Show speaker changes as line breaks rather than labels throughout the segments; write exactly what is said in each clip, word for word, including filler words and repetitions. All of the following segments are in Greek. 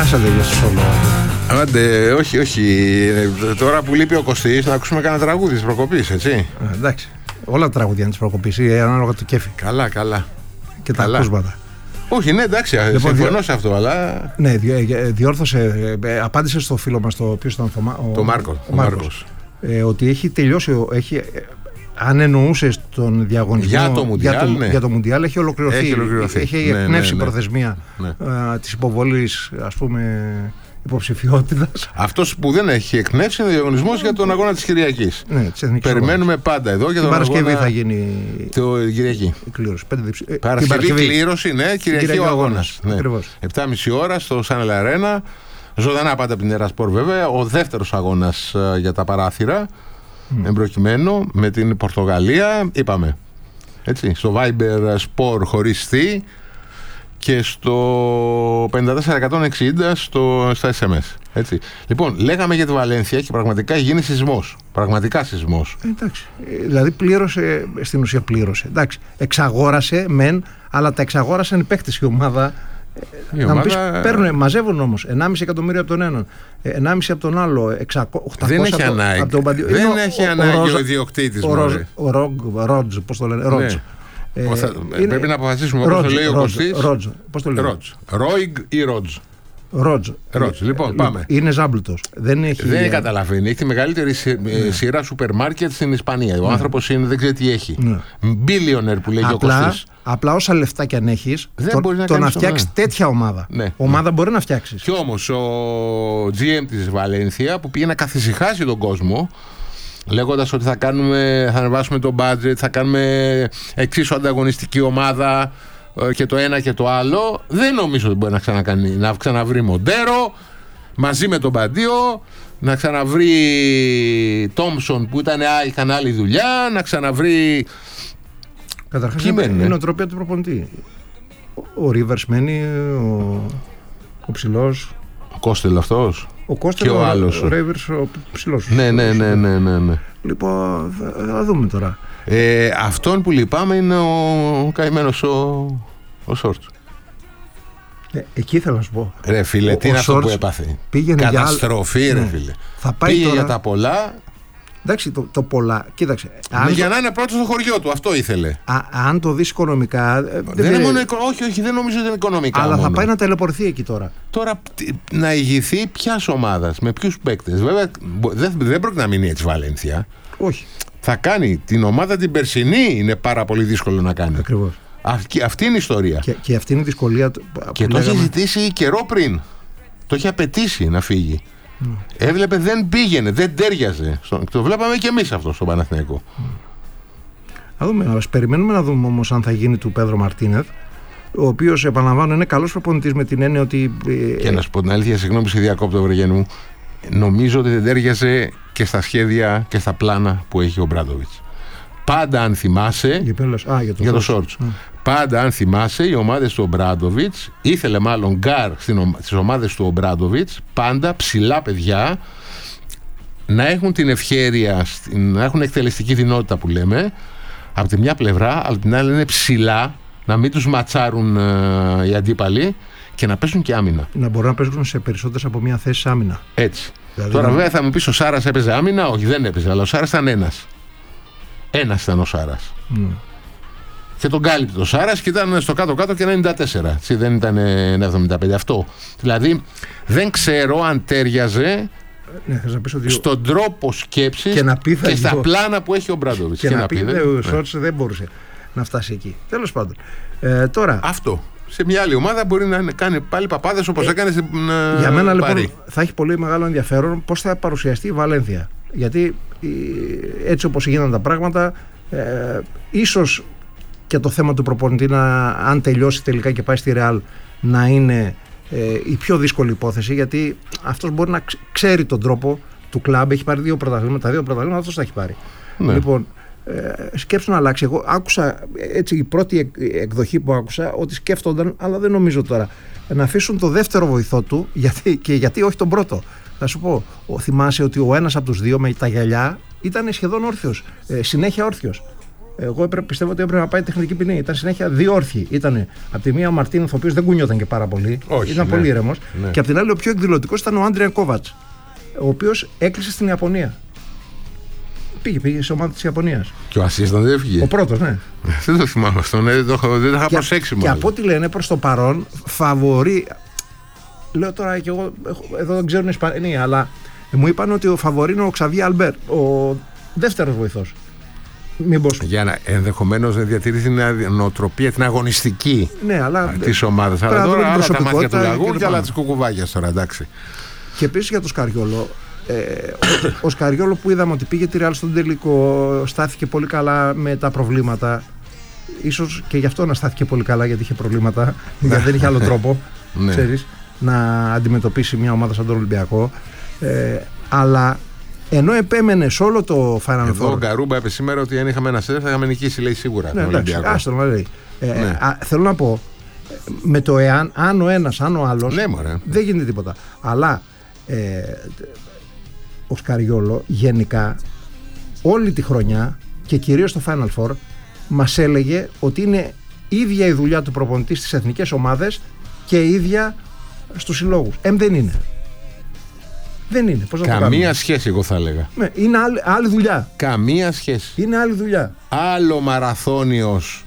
Άσε λίγο στο σόλο.
Άντε, όχι, όχι. Τώρα που λείπει ο Κωστής, να ακούσουμε κανένα τραγούδι της προκοπής, έτσι.
Ε, εντάξει. Όλα τα τραγούδια είναι της προκοπής, ανάλογα το κέφι.
Καλά, καλά.
Και τα
καλά.
ακούσματα.
Όχι, ναι, εντάξει, λοιπόν, συμφωνώ διο... σε αυτό, αλλά.
Ναι, διόρθωσε, ε, απάντησε στο φίλο μας, το οποίο ήταν ο,
το Μάρκο,
ο Μάρκος, ε, ότι έχει τελειώσει, έχει, ε, αν εννοούσε τον διαγωνισμό
για το Μουντιάλ,
για το,
ναι.
για το Μουντιάλ έχει ολοκληρωθεί.
Έχει, ολοκληρωθεί.
έχει
ναι,
εκπνεύσει
ναι, ναι,
προθεσμία
ναι.
ε, της υποβολής, ας πούμε, υποψηφιότητας.
Αυτός που δεν έχει εκπνεύσει είναι ο διαγωνισμός για τον αγώνα της Κυριακής.
Ναι,
περιμένουμε αγώνας. Πάντα εδώ για τον αγώνα.
Την Παρασκευή θα γίνει
το Κυριακή.
Η κλήρωση.
Ε, Παρασκευή, Παρασκευή κλήρωση, ναι, Κυριακή, Κυριακή ο αγώνας. Ναι. επτά και μισή ώρα στο Σάνελ Αρένα. Ζωντανά πάντα από την Ερασπορ, βέβαια. Ο δεύτερος αγώνας uh, για τα παράθυρα. Mm. Εμπροκειμένο με την Πορτογαλία. Είπαμε. Έτσι, στο Viber Sport χωρίς θη. Και στο πενήντα τέσσερα εκατόν εξήντα στο, στα ες εμ ες. Έτσι. Λοιπόν, λέγαμε για τη Βαλένθια και πραγματικά γίνει σεισμός. Πραγματικά σεισμός.
Εντάξει. Δηλαδή πλήρωσε, στην ουσία πλήρωσε. Εντάξει. Εξαγόρασε μεν, αλλά τα εξαγόρασαν οι παίκτες η ομάδα.
Η
να
ομάδα...
μου πεις, παίρνουν, μαζεύουν όμως ενάμιση εκατομμύριο από τον έναν, ενάμιση από τον άλλο, οχτακόσια
δεν έχει
από,
ανάγκη.
Από τον Παντιό.
Δεν
ο,
έχει
ο,
ανάγκη ο,
ο,
ο ιδιοκτήτης.
Ο, ο, ο Ρότζ, πώς το λένε, Ρότζ. Ναι.
Ε, θα, είναι... Πρέπει να αποφασίσουμε όπως το λέει ο Κωστής.
Ρότζ, πώς το λέει.
Ρότζ. Ρόιγκ ή Ρότζ.
Ρότζ.
Ρότζ. Λοιπόν, πάμε.
Είναι ζάμπλουτος. Δεν έχει.
Δεν καταλαβαίνει. Έχει τη μεγαλύτερη ναι. σειρά σούπερ μάρκετ στην Ισπανία. Ο ναι. άνθρωπος είναι, δεν ξέρει τι έχει. Μπίλιονερ ναι. που λέει ο Κωστής.
Απλά όσα λεφτά κι αν έχεις, το
να,
το να φτιάξει ναι. τέτοια ομάδα.
Ναι.
Ομάδα ναι. μπορεί να φτιάξει.
Κι όμως ο τζι εμ της Βαλένθια που πήγε να καθησυχάσει τον κόσμο, λέγοντας ότι θα, κάνουμε, θα ανεβάσουμε το budget, θα κάνουμε εξίσου ανταγωνιστική ομάδα και το ένα και το άλλο, δεν νομίζω ότι μπορεί να ξανακάνει, να ξαναβρει Μοντέρο μαζί με τον Παντίο, να ξαναβρει Τόμψον που ήταν, είχαν άλλη δουλειά, να ξαναβρει.
Καταρχάς είναι η νοοτροπία του προπονητή. Ο Ρίβερς μένει, ο, ο ψηλός.
Ο Κώστελ αυτός.
Ο Κώστελ,
και ο, ο άλλος.
Ο Ρίβερς, ο ψηλός.
Ναι, ναι, ναι, ναι, ναι, ναι.
Λοιπόν, θα, θα δούμε τώρα.
Ε, αυτόν που λυπάμαι είναι ο καημένος ο, ο Σόρτς.
Ε, εκεί ήθελα να σου πω.
Ρε φίλε, ο, τι είναι αυτό που έπαθε. Καταστροφή, για... ρε φίλε. Ναι.
Θα πάει
πήγε
τώρα...
για τα πολλά.
Εντάξει, το, το πολλά. Κοίταξε.
Αν για το... να είναι πρώτο στο χωριό του, αυτό ήθελε.
Α, αν το δεις οικονομικά.
Δεν, δεν είναι μόνο, όχι, όχι, δεν νομίζω ότι είναι οικονομικά.
Αλλά
μόνο.
θα πάει να ταλαιπωρηθεί εκεί τώρα.
Τώρα να ηγηθεί ποια ομάδα, με ποιου παίκτες. Βέβαια δεν, δεν πρόκειται να μείνει έτσι Βαλένθια.
Όχι.
Θα κάνει την ομάδα την περσινή, είναι πάρα πολύ δύσκολο να κάνει.
Ακριβώς.
Αυτή, αυτή είναι η ιστορία.
Και, και αυτή είναι η δυσκολία.
Και το λέγαμε... έχει ζητήσει καιρό πριν. Το έχει απαιτήσει να φύγει. Mm. Έβλεπε δεν πήγαινε, δεν τέριαζε. Το βλέπαμε και εμείς αυτό στο Παναθηναϊκό.
Mm. Να δούμε, ας περιμένουμε να δούμε όμως αν θα γίνει του Πέδρο Μαρτίνεθ, ο οποίος, επαναλαμβάνω, είναι καλός προπονητής με την έννοια ότι.
Και να σου πω την αλήθεια, συγγνώμη σε διακόπτω, Βρεγένου μου, νομίζω ότι δεν τέριαζε και στα σχέδια και στα πλάνα που έχει ο Μπράντοβιτς. Πάντα, αν θυμάσαι.
Για, Α, για το,
για το Σόρτς. Mm. Πάντα, αν θυμάσαι, οι ομάδες του Ομπράντοβιτς, ήθελε μάλλον γκάρ στις ομάδες του Ομπράντοβιτς, πάντα ψηλά παιδιά, να έχουν την ευχέρεια, να έχουν εκτελεστική δυνότητα που λέμε, από τη μια πλευρά, αλλά την άλλη είναι ψηλά, να μην τους ματσάρουν uh, οι αντίπαλοι και να παίζουν και άμυνα.
Να μπορούν να παίζουν σε περισσότερες από μια θέση άμυνα.
Έτσι. Δηλαδή, τώρα, βέβαια, θα μου πεις ο Σάρας έπαιζε άμυνα. Όχι, δεν έπαιζε, αλλά ο Σάρας ήταν ένας. Ένας ήταν ο Σάρας. Mm. Και τον κάλυπτε ο Σάρας και ήταν στο κάτω-κάτω και ενενήντα τέσσερα. Έτσι, δεν ήταν εβδομήντα πέντε. Αυτό. Δηλαδή, δεν ξέρω αν τέριαζε
ναι, ότι
στον τρόπο σκέψης και, και στα πλάνα που έχει ο Μπράντοβιτς.
Και, και να πει, δε, ο Σόρτς ναι. δεν μπορούσε να φτάσει εκεί. Τέλος πάντων. Ε, τώρα,
αυτό. Σε μια άλλη ομάδα μπορεί να κάνει πάλι παπάδες όπως ε, έκανε στην ε,
για μένα
Παρί.
Λοιπόν θα έχει πολύ μεγάλο ενδιαφέρον πώς θα παρουσιαστεί η Βαλένθια. Γιατί έτσι όπως γίνανε τα πράγματα, ε, ίσως και το θέμα του προπονητή, να, αν τελειώσει τελικά και πάει στη Ρεάλ, να είναι ε, η πιο δύσκολη υπόθεση, γιατί αυτός μπορεί να ξέρει τον τρόπο του κλαμπ. Έχει πάρει δύο πρωταθλήματα, τα δύο πρωταθλήματα αυτός τα έχει πάρει. Ναι. Λοιπόν, ε, σκέψου να αλλάξει. Εγώ άκουσα, έτσι, η πρώτη εκδοχή που άκουσα, ότι σκέφτονταν, αλλά δεν νομίζω τώρα, να αφήσουν το δεύτερο βοηθό του, γιατί, και γιατί όχι τον πρώτο. Θα σου πω, θυμάσαι ότι ο ένας από τους δύο με τα γυαλιά ήταν σχεδόν όρθιος, ε, συνέχεια όρθιος. Εγώ έπρεπε, πιστεύω ότι έπρεπε να πάει τεχνική ποινή. Ήταν συνέχεια δύο όρθιοι. Ήταν από τη μία ο Μαρτίνεθ, ο οποίος δεν κουνιόταν και πάρα πολύ.
Όχι,
ήταν
ναι.
πολύ ήρεμος.
Ναι.
Και από την άλλη, ο πιο εκδηλωτικός ήταν ο Άντριαν Κόβατς, ο οποίος έκλεισε στην Ιαπωνία. Πήγε, πήγε σε ομάδα της Ιαπωνίας.
Και ο assistant δεν έφυγε.
Ο πρώτος, ναι.
Δεν το θυμάμαι αυτό, ναι, δεν το, δεν το είχα
και,
προσέξει
και από ό,τι λένε προς το παρόν, φαβορεί. Λέω τώρα και εγώ, εδώ δεν ξέρουν Ισπανία, αλλά μου είπαν ότι ο φαβορεί είναι ο Ξαβιέ Αλμπέρ, ο δεύτερος βοηθός. Μήπως...
Για να ενδεχομένως να διατηρήσει την νοοτροπία, την αγωνιστική
ναι, αλλά...
της ομάδας. Αλλά τώρα άλλα τα μάτια του λαγού και άλλα της κουκουβάγιας τώρα, εντάξει.
Και επίσης για το Σκαριόλο, ε, ο, ο Σκαριόλο που είδαμε ότι πήγε τη Ρεάλ στον τελικό, στάθηκε πολύ καλά με τα προβλήματα. Ίσως και γι' αυτό να στάθηκε πολύ καλά, γιατί είχε προβλήματα, γιατί δεν είχε άλλο τρόπο, ξέρεις, να αντιμετωπίσει μια ομάδα σαν τον Ολυμπιακό. Ε, αλλά ενώ επέμενε σε όλο το Final Four.
Εδώ ο Γκαρούμπα είπε σήμερα ότι αν είχαμε ένα σέντρα θα είχαμε νικήσει, λέει, σίγουρα.
Ναι,
τον Ολυμπιακό.
Άστο, λέει. Ε,
ναι.
α, θέλω να πω, με το εάν, αν ο ένας, αν ο άλλος,
ναι,
δεν γίνεται τίποτα. Αλλά ε, ο Σκαριόλο γενικά όλη τη χρονιά και κυρίως στο Final Four μας έλεγε ότι είναι ίδια η δουλειά του προπονητή στις εθνικές ομάδες και ίδια στους συλλόγους. Εμ δεν είναι. Δεν είναι. Πώς να
Καμία σχέση, εγώ θα έλεγα.
Ναι, είναι άλλη, άλλη δουλειά.
Καμία σχέση.
Είναι άλλη δουλειά.
Άλλο μαραθώνιος.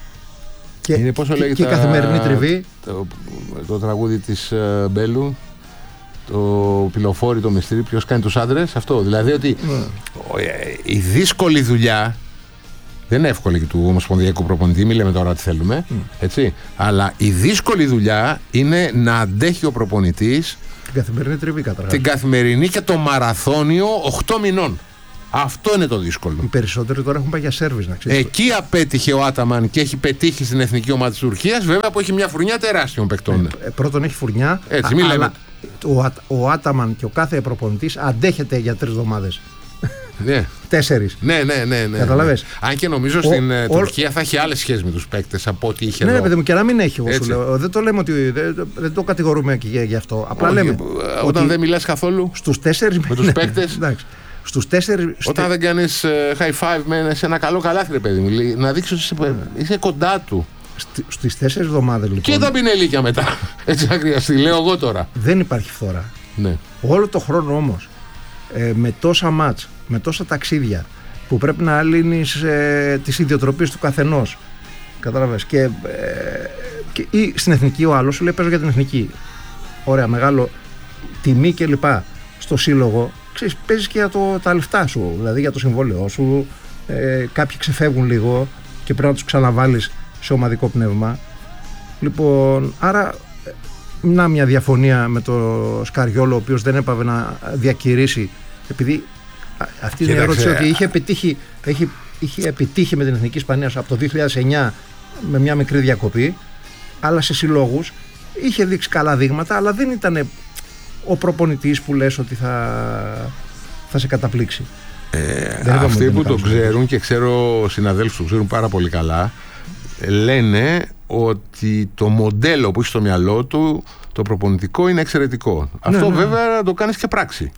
Και,
είναι πόσο
και,
λέγεται
και η καθημερινή τριβή.
Το, το τραγούδι της uh, Μπέλου. Το πυλοφόρι, το μυστήρι. Ποιος κάνει τους άντρες. Αυτό. Δηλαδή ότι mm. η δύσκολη δουλειά. Δεν είναι εύκολη και του ομοσπονδιακού προπονητή, μην λέμε τώρα τι θέλουμε. Mm. Έτσι. Αλλά η δύσκολη δουλειά είναι να αντέχει ο προπονητής
την καθημερινή τριβή, καταρχάς.
Την καθημερινή και το μαραθώνιο οκτώ μηνών. Αυτό είναι το δύσκολο.
Οι περισσότεροι τώρα έχουν πάει για σέρβις, να ξέρεις.
Εκεί απέτυχε ο Άταμαν και έχει πετύχει στην εθνική ομάδα της Τουρκίας, βέβαια που έχει μια φουρνιά τεράστιων παικτών.
Ε, πρώτον έχει φουρνιά.
Έτσι, μην λέμε.
Ο, ο Άταμαν και ο κάθε προπονητής αντέχεται για τρεις εβδομάδες.
Ναι.
Τέσσερις.
Ναι, ναι, ναι, ναι.
Καταλαβες.
Αν και νομίζω ο, στην ο, Τουρκία θα έχει άλλες σχέσεις με τους παίκτες από ό,τι είχε.
Ναι,
εδώ.
παιδί μου, και να μην έχει. Εγώ σου λέω. Δεν το λέμε ότι. Δεν, δεν το κατηγορούμε και γι' αυτό. Απλά
όχι,
λέμε.
Όταν δεν μιλάς καθόλου
στους τέσσερις
με τους παίκτες.
Στους τέσσερις.
Όταν δεν κάνεις uh, high five με σε ένα καλό καλάθι, ρε παιδί μου, να δείξεις ότι είσαι κοντά του.
Στις τέσσερις εβδομάδες λοιπόν.
Και τα πινελίκια μετά. Έτσι θα χρειαστεί, λέω εγώ τώρα.
Δεν υπάρχει φθορά.
Ναι.
Όλο το χρόνο όμως, ε, με τόσα μάτς, με τόσα ταξίδια που πρέπει να λύνεις ε, τις ιδιοτροπίες του καθενός. Κατάλαβες. Και, ε, και ή στην εθνική ο άλλος σου λέει παίζω για την εθνική. Ωραία, μεγάλο τιμή κλπ. Στο σύλλογο. Ξέρεις, παίζεις και για το, τα λεφτά σου, δηλαδή για το συμβόλαιό σου. Ε, κάποιοι ξεφεύγουν λίγο και πρέπει να τους ξαναβάλεις σε ομαδικό πνεύμα. Λοιπόν, άρα να μια διαφωνία με το Σκαριόλο, ο οποίος δεν έπαβε να διακηρύσει, επειδή αυτή είναι η ερώτηση, ότι είχε επιτύχει, έχει, είχε επιτύχει με την Εθνική Ισπανία από το δύο χιλιάδες εννιά με μια μικρή διακοπή, αλλά σε συλλόγους είχε δείξει καλά δείγματα, αλλά δεν ήταν ο προπονητής που λες ότι θα, θα σε καταπλήξει.
Ε, αυτοί που το ξέρουν και ξέρω συναδέλφους που ξέρουν πάρα πολύ καλά, λένε ότι το μοντέλο που έχει στο μυαλό του, το προπονητικό, είναι εξαιρετικό. Ναι, αυτό ναι. βέβαια να το κάνεις και πράξη.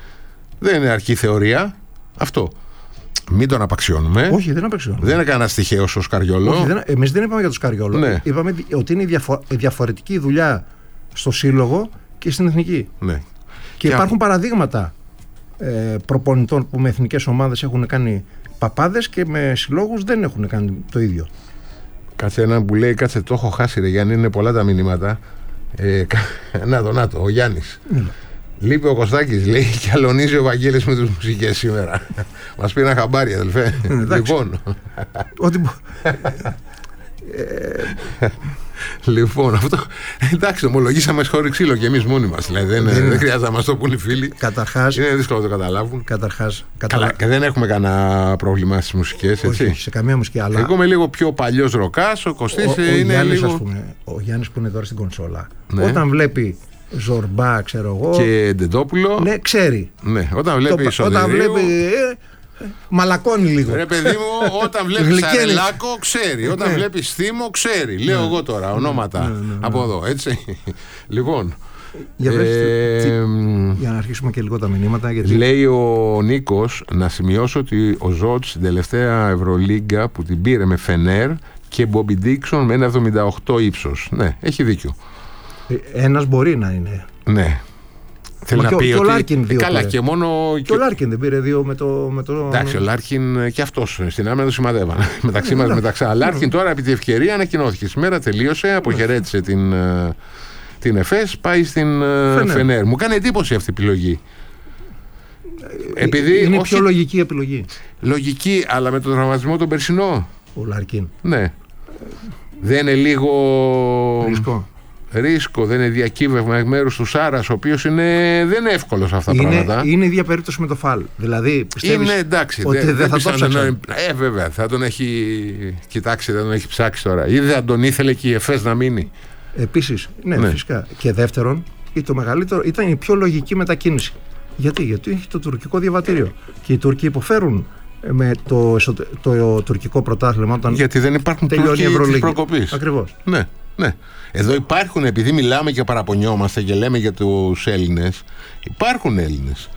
Δεν είναι αρχή θεωρία. Αυτό. Μην τον απαξιώνουμε.
Όχι, δεν απαξιώνουμε.
Δεν είναι κανένα τυχαίο ο Σκαριόλο.
Όχι, δεν, εμείς δεν είπαμε για το Σκαριόλο. Ναι. Είπαμε ότι είναι διαφο- διαφορετική δουλειά στο σύλλογο και στην εθνική.
Ναι.
Και,
και
υπάρχουν
α...
παραδείγματα ε, προπονητών που με εθνικές ομάδες έχουν κάνει παπάδες και με συλλόγους δεν έχουν κάνει το ίδιο.
Κάτσε έναν που λέει, κάτσε το έχω χάσει ρε Γιάννη, είναι πολλά τα μηνύματα. Ε, να το, να το, ο Γιάννης. Mm. Λείπει ο Κωστάκης, λέει, και αλωνίζει ο Βαγγέλης με τους μουσικές σήμερα. Μας πει ένα χαμπάρι, αδελφέ. Λοιπόν.
Ότι...
Λοιπόν, αυτό. Εντάξει, ομολογήσαμε χωρίς ξύλο και εμείς μόνοι μας. Δηλαδή, δεν, δεν, δεν χρειάζεται να μας το πούν οι φίλοι.
Καταρχάς.
Είναι δύσκολο να το καταλάβουν.
Καταρχάς.
Καλά, και δεν έχουμε κανένα πρόβλημα στις μουσικές, έτσι.
Όχι, σε καμία μουσική. Αλλά...
Εγώ είμαι λίγο πιο παλιός ροκάς, ο Κωστής
ο, ο
είναι
Γιάννης,
λίγο.
Ας πούμε, ο Γιάννης που είναι τώρα στην κονσόλα.
Ναι.
Όταν βλέπει Ζορμπά, ξέρω εγώ.
Και Ντεντόπουλο.
Ναι, ξέρει.
Ναι, όταν βλέπει
το,
Σωτηρίου,
όταν βλέπει. Ε, μαλακώνει λίγο.
Ρε παιδί μου, όταν βλέπει Σαρελάκο, ξέρει. Όταν βλέπει Θήμο, ξέρει. Λέω εγώ τώρα ονόματα από εδώ, έτσι. Λοιπόν.
Για, ε, τι, για να αρχίσουμε και λίγο τα μηνύματα. Γιατί...
Λέει ο Νίκος να σημειώσω ότι ο Ζότ στην τελευταία Ευρωλίγκα που την πήρε με Φενέρ και Μπόμπι Ντίξον με ένα εβδομήντα οκτώ ύψος. Ναι, έχει δίκιο.
Ένας μπορεί να είναι.
Ναι. Θέλει να
και,
πει
και
ότι...
ο Λάρκιν δύο
Καλά,
πήρε.
Και μόνο...
Και ο Λάρκιν δεν πήρε δύο με το... Με το...
Εντάξει, ο Λάρκιν και αυτός στην άμυνα το σημαδεύαν. μεταξύ μας, μεταξύ. Ο Λάρκιν τώρα επί τη ευκαιρία ανακοινώθηκε. Σήμερα τελείωσε, αποχαιρέτησε την, την ΕΦΕΣ, πάει στην Φενέρ. Φενέρ. Μου κάνει εντύπωση αυτή η επιλογή.
Επειδή, είναι όχι... πιο λογική επιλογή.
Λογική, αλλά με τον τραυματισμό τον περσινό.
Ο Λάρκιν.
Ναι. Δεν είναι λίγο...
Ρίσκο.
Ρίσκο, δεν είναι διακύβευμα εκ μέρους του Σάρας, ο οποίος είναι, δεν είναι εύκολο σε αυτά τα
είναι,
πράγματα.
Είναι η ίδια περίπτωση με το Φαλ. Δηλαδή πιστεύεις
είναι, εντάξει,
ότι δεν, δεν θα το ψάξει.
Ε, βέβαια, θα τον έχει κοιτάξει, δεν τον έχει ψάξει τώρα. Ή δεν τον ήθελε και η ΕΦΕΣ να μείνει.
Επίσης, ναι, ναι, φυσικά. Και δεύτερον, το μεγαλύτερο ήταν η πιο λογική μετακίνηση. Γιατί, Γιατί έχει το τουρκικό διαβατήριο. Και οι Τούρκοι υποφέρουν με το, το, το τουρκικό πρωτάθλημα όταν
γιατί δεν υπάρχουν Τούρκοι της προκοπής.
Ακριβώς.
Ναι, ναι. Εδώ υπάρχουν, επειδή μιλάμε και παραπονιόμαστε και λέμε για τους Έλληνες, υπάρχουν Έλληνες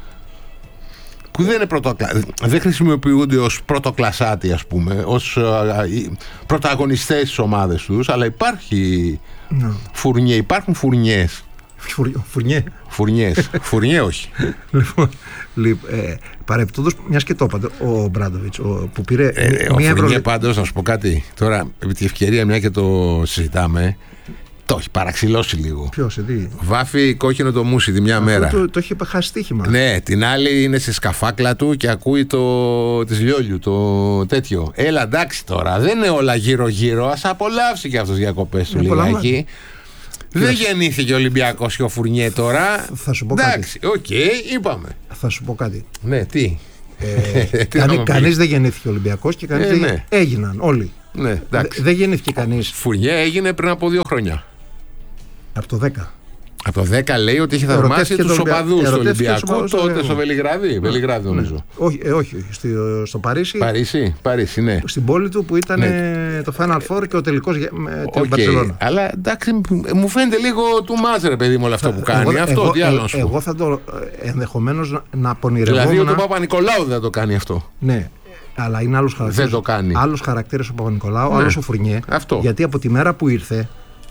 που δεν, είναι πρωτοκλα... δεν χρησιμοποιούνται ως πρωτοκλασσάτοι, ας πούμε, ως uh, πρωταγωνιστές στις ομάδες τους, αλλά υπάρχει no. φουρνιέ, υπάρχουν φουρνιές.
Φουρνιέ.
Φουρνιές. Φουρνιέ όχι.
Λοιπόν, ε, παρεπτόντως, μιας και το είπατε, ο Μπράντοβιτς που πήρε
ε,
μία
ο Φουρνιέ
Ευρω...
πάντως, να σου πω κάτι, τώρα επί τη ευκαιρία μια και το συζητάμε, το έχει παραξηλώσει λίγο.
Ποιος, τι?
Βάφει κόκκινο το μουσι τη μια
αυτό
μέρα.
Το, το έχει χάσει στοίχημα.
Ναι, την άλλη είναι στη σκαφάκλα του και ακούει το της Λιόλιου, το τέτοιο. Έλα, εντάξει τώρα, δεν είναι όλα γύρω-γύρω. Ας απολαύσει και αυτός διακοπές του λιγάκι. Δεν γεννήθηκε ο Ολυμπιακός και ο Φουρνιέ τώρα.
Θα σου πω
εντάξει,
κάτι.
οκ, okay, είπαμε.
Θα σου πω κάτι.
Ναι, τι.
Ε, κανεί, κανείς δεν γεννήθηκε ο Ολυμπιακός και κανείς
ε,
δεν
ναι.
έγιναν όλοι.
Ναι,
δεν γεννήθηκε κανείς.
Φουρνιέ έγινε πριν από δύο χρόνια.
Από το δέκα.
Από το δέκα λέει ότι είχε θαυμάσει τους οπαδούς του Ολυμπιακού τότε στο Βελιγράδι. Βελιγράδι νομίζω.
Ναι. Όχι, ε, όχι, στο, στο Παρίσι.
Παρίσι, Παρίσι, ναι.
Στην πόλη του που ήταν ναι. το Final Four και ο τελικός με την Μπαρσελόνα.
Αλλά εντάξει, μου φαίνεται λίγο του μάζερε, παιδί μου, όλο αυτό που κάνει.
Εγώ,
αυτό,
εγώ,
τι άλλο
ε, εγώ θα το ενδεχομένως να, να πονηρευόμουν.
Δηλαδή ο Παπα-Νικολάου δεν το κάνει αυτό.
Ναι. Αλλά είναι άλλος χαρακτήρας.
Δεν το κάνει.
Άλλος χαρακτήρας ο Παπα-Νικολάου, ναι. άλλος ο Φουρνιέ.
Αυτό.
Γιατί από τη μέρα που ήρθε.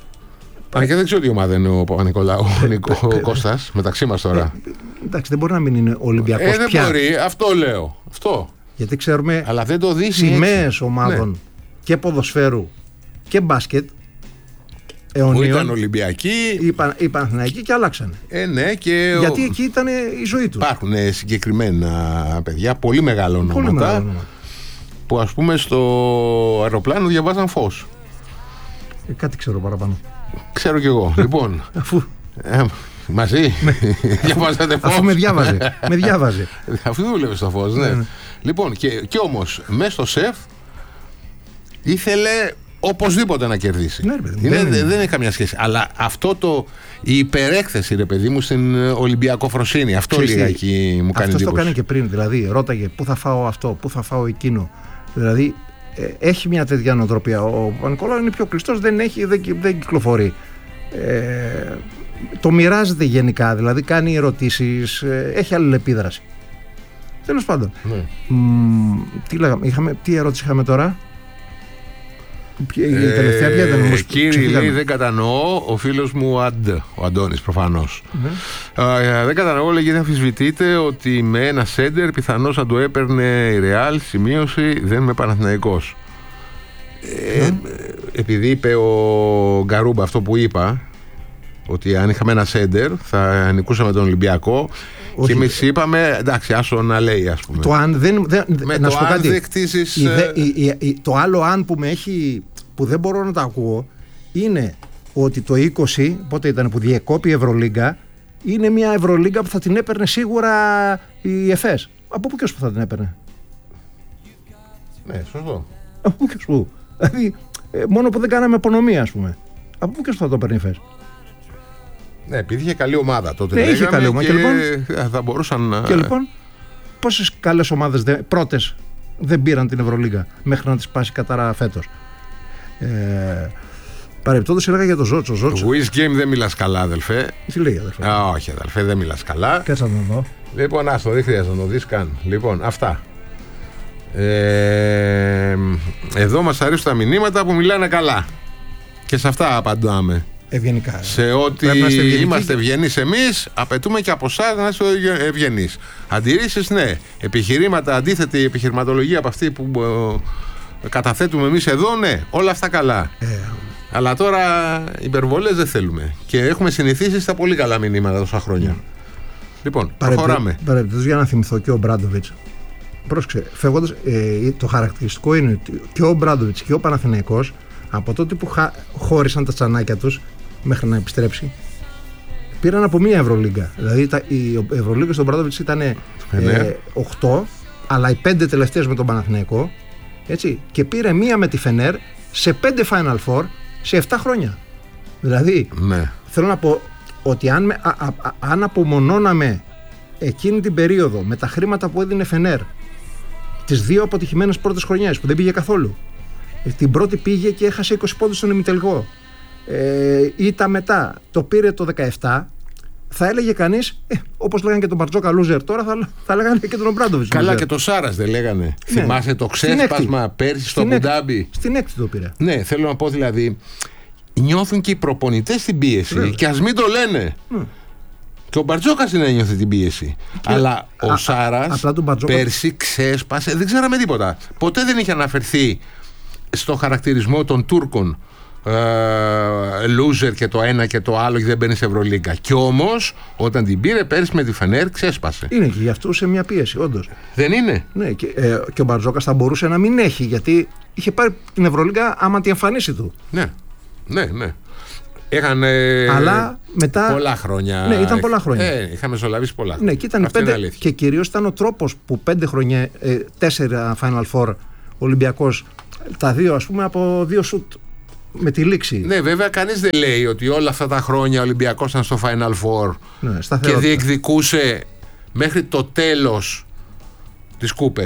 Αν και δεν ξέρω τι ομάδα είναι ο Παπα-Νικολάου, ο Κώστας, μεταξύ μας τώρα.
Εντάξει, δεν μπορεί να μην είναι Ολυμπιακός
ε, δεν
πια.
μπορεί, αυτό λέω. Αυτό.
Γιατί ξέρουμε
αλλά δεν το δεις
σημαίες ομάδων ναι. και ποδοσφαίρου και μπάσκετ αιωνίων,
που ήταν Ολυμπιακοί,
οι Παναθηναϊκοί και αλλάξανε.
Ε, ναι, και
γιατί
ο...
εκεί ήταν η ζωή τους.
Υπάρχουν συγκεκριμένα παιδιά, πολύ μεγάλα ονόματα, που ας πούμε στο αεροπλάνο διαβάζαν φως.
Ε, κάτι ξέρω παραπάνω.
Ξέρω κι εγώ. Λοιπόν.
Αφού...
Ε, μαζί. Διαβάζατε φως.
Αφού με διάβαζε. με διάβαζε.
Αφού δούλευε στο φως, ναι. ναι. Λοιπόν, και, και όμως μέσα στο σεφ ήθελε οπωσδήποτε να κερδίσει.
Ναι, παιδί,
είναι,
δεν, είναι.
δεν έχει καμιά σχέση. Αλλά αυτό το. Η υπερέκθεση, ρε παιδί μου, στην Ολυμπιακοφροσύνη. Αυτό λιγάκι μου κάνει εντύπωση.
Αυτό το κάνει και πριν. Δηλαδή, ρώταγε πού θα φάω αυτό, πού θα φάω εκείνο. Δηλαδή, έχει μια τέτοια νοοτροπία. Ο Παπα-Νικολάου είναι πιο κλειστός, δεν, έχει, δεν, δεν κυκλοφορεί. Ε, το μοιράζεται γενικά, δηλαδή κάνει ερωτήσεις, ε, έχει αλληλεπίδραση. Τέλος πάντων.
Ναι.
Μ, τι, λέγαμε, είχαμε, τι ερώτηση είχαμε τώρα? Η ε, τελευταία ποια ήταν?
Κύριε λέει, δεν κατανοώ. Ο φίλος μου Αντ, ο Αντώνης προφανώς. Ναι. Ε, δεν κατανοώ, λέγει, δεν αμφισβητείτε ότι με ένα σέντερ πιθανώς να το έπαιρνε η Ρεάλ, σημείωση, δεν είμαι Παναθηναϊκός. Ε, ναι. Επειδή είπε ο Γκαρούμπα αυτό που είπα, ότι αν είχαμε ένα σέντερ θα νικούσαμε τον Ολυμπιακό. Όχι. Και εμείς είπαμε, εντάξει, άσο να λέει, ας πούμε.
Το αν δεν. δεν
με
να
το
σου πω
αν
κάτι.
δεν κτίσεις,
η, η, η, η, το άλλο αν που με έχει. Που δεν μπορώ να το ακούω είναι ότι το είκοσι, πότε ήταν που διεκόπη η Ευρωλίγκα, είναι μια Ευρωλίγκα που θα την έπαιρνε σίγουρα η ΕΦΕΣ. Από πού και ως που θα την έπαιρνε?
Ναι, σωστό.
Από πού και ως που? Δηλαδή, μόνο που δεν κάναμε απονομία, ας πούμε. Από πού και ως που θα το έπαιρνε η ΕΦΕΣ?
Ναι, επειδή είχε καλή ομάδα τότε.
Ναι, είχε καλή ομάδα.
Και,
και λοιπόν,
θα μπορούσαν να.
Και λοιπόν, πόσες καλές ομάδες δε, πρώτες δεν πήραν την Ευρωλίγκα μέχρι να τις πάσει κατάρα φέτος? Ε, Παρεπτόντως έλεγα για το Ζότσο. Ζότσο.
Wiz Game δεν μιλάς καλά, αδελφέ.
Τι λέει, αδελφέ.
Α, όχι, αδελφέ, δεν μιλάς καλά.
Κάτσε να το δω.
Λοιπόν, άστο, δεν χρειάζεται να το δεις καν. Λοιπόν, αυτά. Ε, εδώ μας αρέσουν τα μηνύματα που μιλάνε καλά. Και σε αυτά απαντάμε.
Ευγενικά.
Σε ό,τι είμαστε ευγενείς εμείς, απαιτούμε και από εσάς να είστε ευγενείς. Αντιρρήσεις, ναι. Επιχειρήματα, αντίθετη επιχειρηματολογία από αυτή που ε, καταθέτουμε εμείς εδώ, ναι. Όλα αυτά καλά. Ε, Αλλά τώρα υπερβολές δεν θέλουμε. Και έχουμε συνηθίσει στα πολύ καλά μηνύματα τόσα χρόνια. Mm. Λοιπόν, προχωράμε.
Παρεπτόντως, για να θυμηθώ και ο Μπράντοβιτς. Πρόσεξε, φεύγοντας, ε, το χαρακτηριστικό είναι ότι και ο Μπράντοβιτς και ο Παναθηναϊκός από τότε που χα, χώρισαν τα τσανάκια τους μέχρι να επιστρέψει, πήραν από μία Ευρωλίγκα. Δηλαδή τα, η Ευρωλίγκα στον Μπράντοβιτς ήταν ε, οκτώ, αλλά οι πέντε τελευταίες με τον Παναθηναϊκό, έτσι, και πήρε μία με τη Φενέρ σε πέντε Final Four σε επτά χρόνια. Δηλαδή,
ναι.
θέλω να πω ότι αν, α, α, α, αν απομονώναμε εκείνη την περίοδο με τα χρήματα που έδινε Φενέρ, τις δύο αποτυχημένες πρώτες χρονιές που δεν πήγε καθόλου, την πρώτη πήγε και έχασε είκοσι πόντους στον ημιτελικό, ε, ή τα μετά το πήρε το δεκαεπτά, θα έλεγε κανείς, ε, όπως λέγανε και τον Μπαρτζόκα loser, τώρα θα, θα λέγανε και τον Μπράντοβιτς.
Καλά, και το Σάρας δεν λέγανε. Ναι. Θυμάσαι το ξέσπασμα πέρσι στο Αμπουντάμπι.
Στην έκτη το πήρε.
Ναι, θέλω να πω δηλαδή, νιώθουν και οι προπονητές την πίεση. Βέβαια. Και ας μην το λένε. Mm. Και ο Μπαρτζόκας είναι ένιωθε την πίεση. Και αλλά ο Σάρας Μπαρτζόκα... πέρσι ξέσπασε, δεν ξέραμε τίποτα. Ποτέ δεν είχε αναφερθεί στο χαρακτηρισμό των Τούρκων ε, loser και το ένα και το άλλο και δεν μπαίνει σε Ευρωλίγκα. Και όμως όταν την πήρε πέρσι με τη Φενέρ ξέσπασε.
Είναι και γι' αυτό σε μια πίεση, όντως.
Δεν είναι.
Ναι, και, ε, και ο Μπαρτζόκας θα μπορούσε να μην έχει, γιατί είχε πάρει την Ευρωλίγκα άμα τη εμφανίσει του.
Ναι, ναι, ναι. Είχαν
αλλά μετά,
πολλά χρόνια.
Ναι, ήταν πολλά χρόνια.
Ε, είχαμε μεσολαβήσει πολλά.
Ναι, και, ήταν πέντε, και κυρίως ήταν ο τρόπος που πέντε χρόνια, ε, τέσσερα Final Four Ολυμπιακός, τα δύο ας πούμε από δύο σουτ με τη λήξη.
Ναι, βέβαια κανείς δεν λέει ότι όλα αυτά τα χρόνια ο Ολυμπιακός ήταν στο Final Four, ναι, και διεκδικούσε μέχρι το τέλος τις κούπες.